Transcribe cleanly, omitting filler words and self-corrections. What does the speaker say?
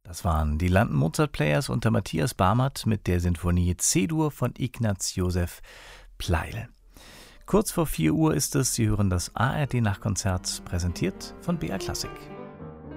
Das waren die London Mozart Players unter Matthias Barmert mit der Sinfonie C-Dur von Ignaz Joseph Pleyel. Kurz vor 4 Uhr ist es, Sie hören das ARD Nachtkonzert, präsentiert von BR Classic.